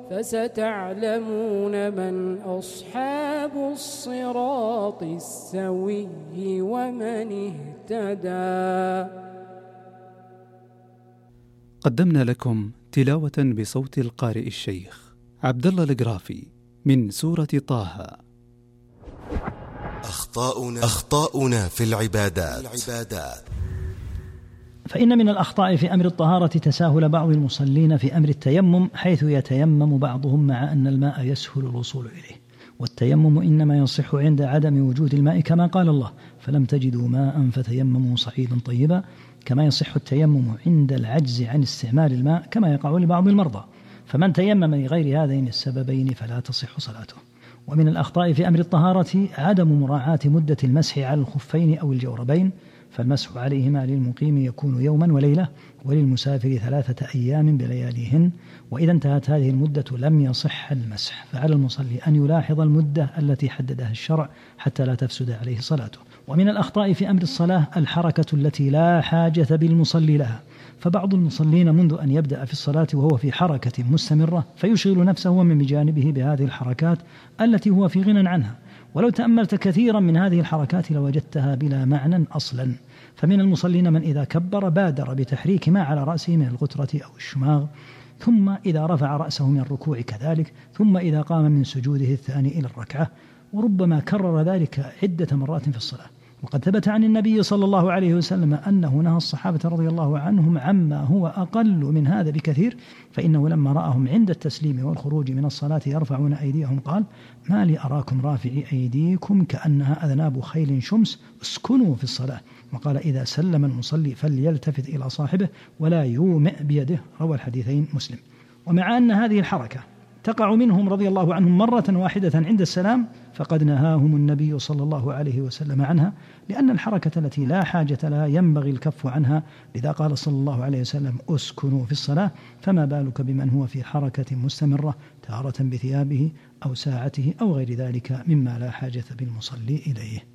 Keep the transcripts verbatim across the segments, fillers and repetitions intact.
فستعلمون من أصحاب الصراط السوي ومن اهتدى. قدمنا لكم تلاوة بصوت القارئ الشيخ عبد الله القرافي من سورة طه. أخطاؤنا, أخطاؤنا في العبادات. فإن من الأخطاء في أمر الطهارة تساهل بعض المصلين في أمر التيمم، حيث يتيمم بعضهم مع أن الماء يسهل الوصول إليه، والتيمم إنما يصح عند عدم وجود الماء، كما قال الله: فلم تجدوا ماء فتيمموا صعيدا طيبا. كما يصح التيمم عند العجز عن استعمال الماء، كما يقع لبعض المرضى، فمن تيمم لغير هذين السببين فلا تصح صلاته. ومن الأخطاء في أمر الطهارة عدم مراعاة مدة المسح على الخفين أو الجوربين، فالمسح عليهما للمقيم يكون يوما وليلة، وللمسافر ثلاثة أيام بلياليهن، وإذا انتهت هذه المدة لم يصح المسح، فعلى المصلي أن يلاحظ المدة التي حددها الشرع حتى لا تفسد عليه صلاته. ومن الأخطاء في أمر الصلاة الحركة التي لا حاجة بالمصلي لها، فبعض المصلين منذ أن يبدأ في الصلاة وهو في حركة مستمرة فيشغل نفسه ومن بجانبه بهذه الحركات التي هو في غنى عنها، ولو تأملت كثيرا من هذه الحركات لوجدتها بلا معنى أصلا. فمن المصلين من إذا كبر بادر بتحريك ما على رأسه من الغترة أو الشماغ، ثم إذا رفع رأسه من الركوع كذلك، ثم إذا قام من سجوده الثاني إلى الركعة، وربما كرر ذلك عدة مرات في الصلاة. وقد ثبت عن النبي صلى الله عليه وسلم أنه نهى الصحابة رضي الله عنهم عما هو أقل من هذا بكثير، فإنه لما رأهم عند التسليم والخروج من الصلاة يرفعون أيديهم قال: ما لي أراكم رافعي أيديكم كأنها أذناب خيل شمس، اسكنوا في الصلاة. وقال: إذا سلم المصلي فليلتفت إلى صاحبه ولا يومئ بيده. روى الحديثين مسلم. ومع أن هذه الحركة تقع منهم رضي الله عنهم مرة واحدة عند السلام، فقد نهاهم النبي صلى الله عليه وسلم عنها، لأن الحركة التي لا حاجة لها ينبغي الكف عنها، لذا قال صلى الله عليه وسلم: اسكنوا في الصلاة. فما بالك بمن هو في حركة مستمرة، تارة بثيابه أو ساعته أو غير ذلك مما لا حاجة بالمصلي إليه.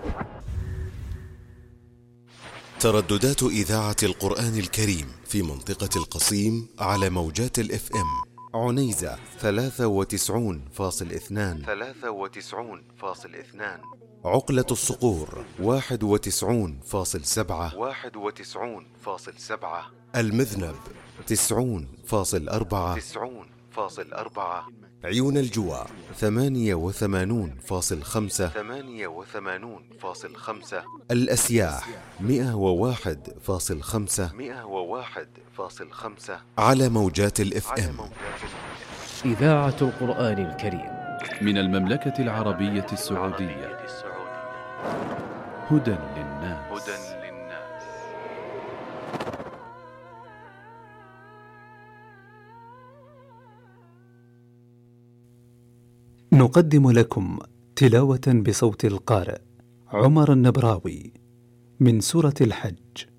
ترددات إذاعة القرآن الكريم في منطقة القصيم على موجات الإف إم: عنيزة ثلاثة وتسعون فاصل اثنان ثلاثة وتسعون فاصل اثنان، عقلة الصقور واحد وتسعون فاصل سبعة واحد وتسعون فاصل سبعة، المذنب تسعون فاصل أربعة تسعون فاصل أربعة، عيون الجوى ثمانية وثمانون فاصل خمسة ثمانية وثمانون فاصل خمسة، الأسياح مئة وواحد فاصل خمسة مئة وواحد فاصل خمسة على موجات الإف إم. إذاعة القرآن الكريم من المملكة العربية السعودية. هدى للناس. نقدم لكم تلاوة بصوت القارئ عمر النبراوي من سورة الحج.